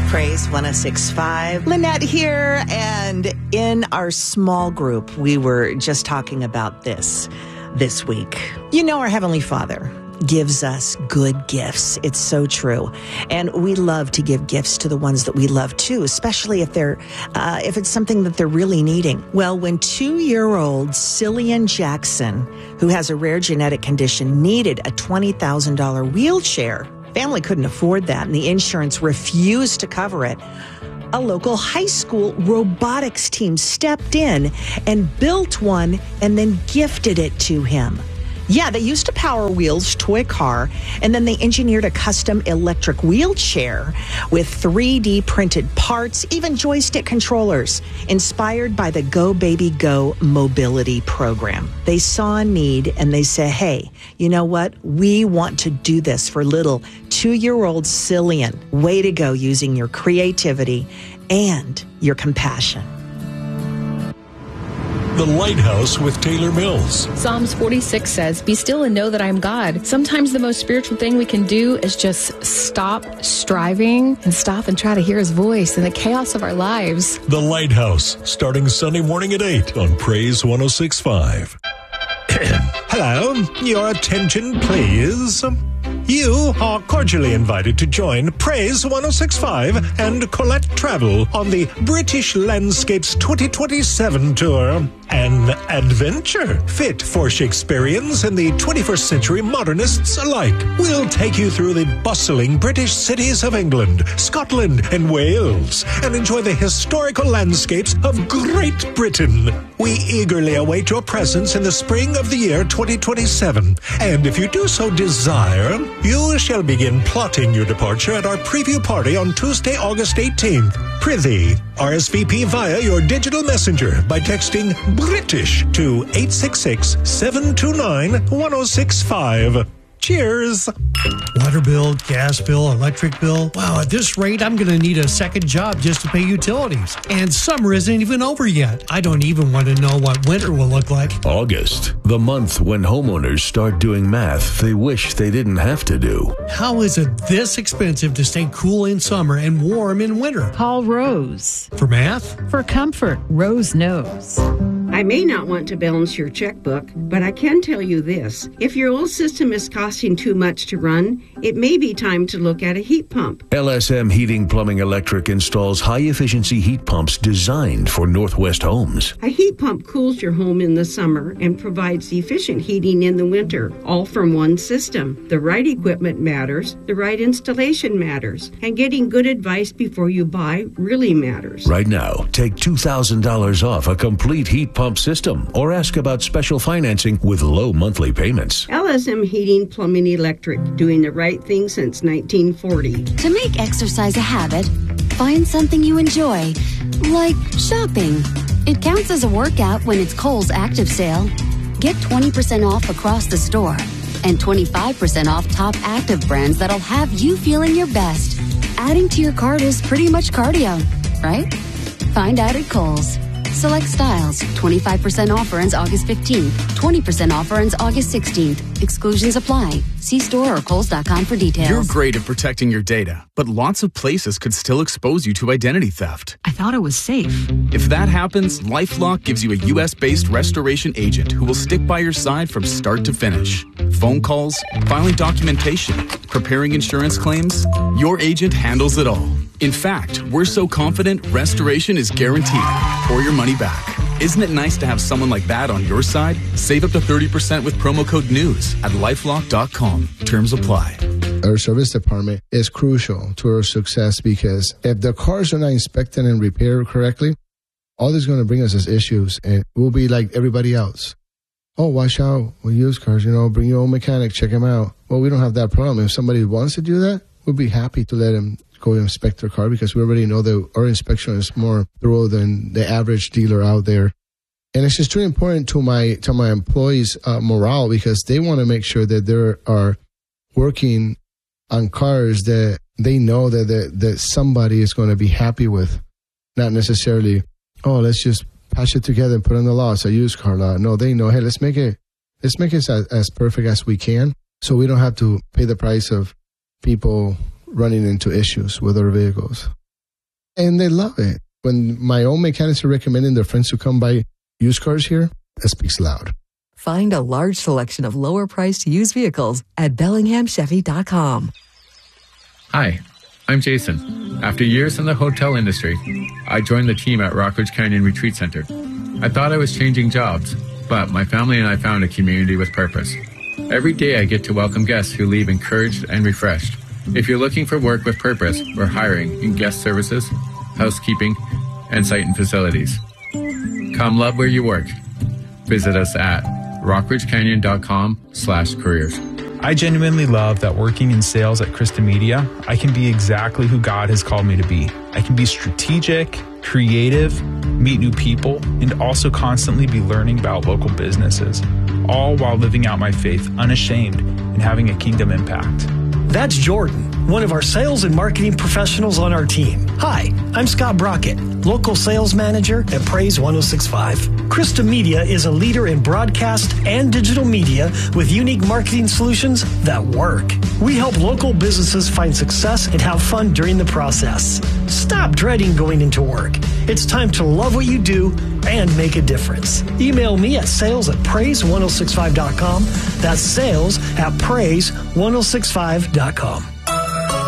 Praise 106.5. Lynette here, and in our small group, we were just talking about this week. You know, our Heavenly Father gives us good gifts. It's so true. And we love to give gifts to the ones that we love too, especially if if it's something that they're really needing. Well, when 2-year-old Cillian Jackson, who has a rare genetic condition, needed a $20,000 wheelchair, family couldn't afford that, and the insurance refused to cover it. A local high school robotics team stepped in and built one and then gifted it to him. Yeah, they used a Power Wheels toy car, and then they engineered a custom electric wheelchair with 3D printed parts, even joystick controllers, inspired by the Go Baby Go mobility program. They saw a need and they said, hey, you know what? We want to do this for little 2-year-old Cillian. Way to go, using your creativity and your compassion. The Lighthouse with Taylor Mills. Psalms 46 says, "Be still and know that I am God." Sometimes the most spiritual thing we can do is just stop striving and stop and try to hear his voice in the chaos of our lives. The Lighthouse, starting Sunday morning at 8 on Praise 106.5. Hello, your attention please. You are cordially invited to join Praise 106.5 and Colette Travel on the British Landscapes 2027 tour. An adventure fit for Shakespeareans and the 21st century modernists alike. We'll take you through the bustling British cities of England, Scotland, and Wales, and enjoy the historical landscapes of Great Britain. We eagerly await your presence in the spring of the year 2027. And if you do so desire, you shall begin plotting your departure at our preview party on Tuesday, August 18th. Prithee, RSVP via your digital messenger by texting British to 866-729-1065. Cheers. Water bill, gas bill, electric bill. Wow, at this rate, I'm going to need a second job just to pay utilities. And summer isn't even over yet. I don't even want to know what winter will look like. August, the month when homeowners start doing math they wish they didn't have to do. How is it this expensive to stay cool in summer and warm in winter? Call Rose. For math? For comfort, Rose knows. I may not want to balance your checkbook, but I can tell you this. If your old system is costing too much to run, it may be time to look at a heat pump. LSM Heating, Plumbing, Electric installs high-efficiency heat pumps designed for Northwest homes. A heat pump cools your home in the summer and provides efficient heating in the winter, all from one system. The right equipment matters, the right installation matters, and getting good advice before you buy really matters. Right now, take $2,000 off a complete heat pump system or ask about special financing with low monthly payments. LSM Heating, Plumbing, Electric, doing the right thing since 1940. To make exercise a habit, find something you enjoy, like shopping. It counts as a workout when it's Kohl's Active Sale. Get 20% off across the store and 25% off top active brands that'll have you feeling your best. Adding to your cart is pretty much cardio, right? Find out at Kohl's. Select styles. 25% offer ends August 15th. 20% offer ends August 16th. Exclusions apply. See store or Kohls.com for details. You're great at protecting your data, but lots of places could still expose you to identity theft. I thought it was safe. If that happens, LifeLock gives you a U.S.-based restoration agent who will stick by your side from start to finish. Phone calls, filing documentation, preparing insurance claims, your agent handles it all. In fact, we're so confident restoration is guaranteed or your money back. Isn't it nice to have someone like that on your side? Save up to 30% with promo code NEWS at LifeLock.com. Terms apply. Our service department is crucial to our success because if the cars are not inspected and repaired correctly, all this is going to bring us is issues, and we'll be like everybody else. Oh, watch out with used cars, bring your own mechanic, check them out. Well, we don't have that problem. If somebody wants to do that, we'll be happy to let them go inspect their car because we already know that our inspection is more thorough than the average dealer out there. And it's just really important to my employees' morale because they want to make sure that they are working on cars that they know that somebody is going to be happy with, not necessarily, oh, let's just patch it together and put it on the lot. It's a used car lot. No, they know, hey, let's make it as perfect as we can so we don't have to pay the price of people running into issues with our vehicles. And they love it. When my own mechanics are recommending their friends to come buy used cars here, that speaks loud. Find a large selection of lower-priced used vehicles at BellinghamChevy.com. Hi, I'm Jason. After years in the hotel industry, I joined the team at Rockridge Canyon Retreat Center. I thought I was changing jobs, but my family and I found a community with purpose. Every day I get to welcome guests who leave encouraged and refreshed. If you're looking for work with purpose, we're hiring in guest services, housekeeping, and site and facilities. Come love where you work. Visit us at rockridgecanyon.com/careers. I genuinely love that working in sales at Krista Media, I can be exactly who God has called me to be. I can be strategic, creative, meet new people, and also constantly be learning about local businesses, all while living out my faith unashamed and having a kingdom impact. That's Jordan, one of our sales and marketing professionals on our team. Hi, I'm Scott Brockett, local sales manager at Praise 106.5. Krista Media is a leader in broadcast and digital media with unique marketing solutions that work. We help local businesses find success and have fun during the process. Stop dreading going into work. It's time to love what you do and make a difference. Email me at sales@praise1065.com. That's sales@praise1065.com.